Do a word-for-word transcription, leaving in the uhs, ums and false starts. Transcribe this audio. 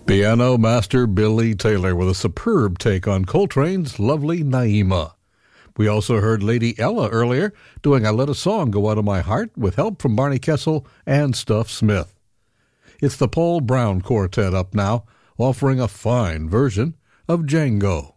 Piano master Billy Taylor with a superb take on Coltrane's lovely Naima. We also heard Lady Ella earlier doing I Let a Song Go Out of My Heart with help from Barney Kessel and Stuff Smith. It's the Paul Brown Quartet up now, offering a fine version of Django.